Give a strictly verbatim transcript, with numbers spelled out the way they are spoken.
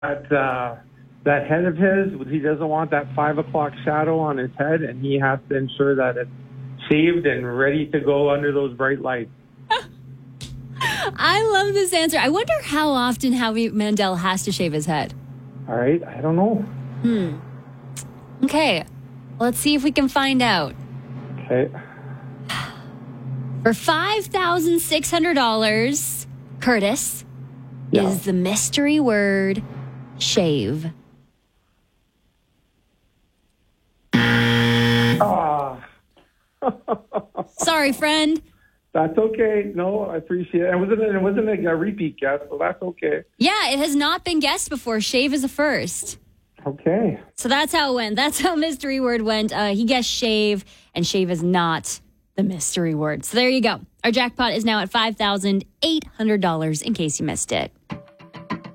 that uh, that head of his. He doesn't want that five o'clock shadow on his head, and he has to ensure that it's shaved and ready to go under those bright lights. I love this answer. I wonder how often Howie Mandel has to shave his head. All right, I don't know. Hmm. Okay, let's see if we can find out. Okay. For five thousand six hundred dollars, Curtis, Yeah. is the mystery word shave. Ah. Sorry, friend. That's okay. No, I appreciate it. It wasn't, it wasn't a repeat guess, so that's okay. Yeah, it has not been guessed before. Shave is a first. Okay. So that's how it went. That's how mystery word went. Uh, he guessed shave, and shave is not the mystery word. So there you go. Our jackpot is now at five thousand eight hundred dollars in case you missed it.